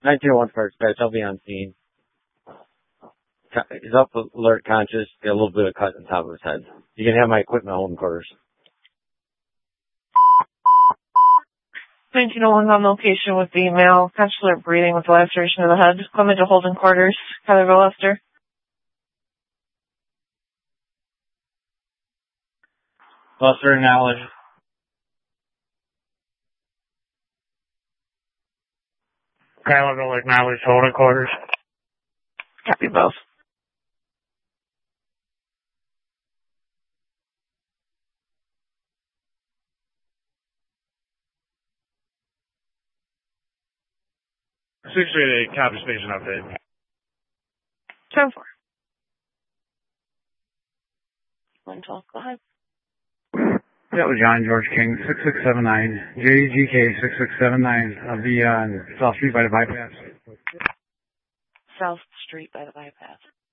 1901 first patch. I'll be on scene. He's up, alert, conscious. Got a little bit of cut on top of his head. You can have my equipment holding quarters. 1901 on location with the male. Conscious alert breathing with laceration of the head. Equipment to holding quarters. Heatherville, Lester. Lester acknowledged. Heatherville acknowledged holding quarters. Copy both. Six-8, copy station update. 10-4. 112, go ahead. That was John George King, 6679, JGK 6679 of the South Street by the bypass. South Street by the bypass.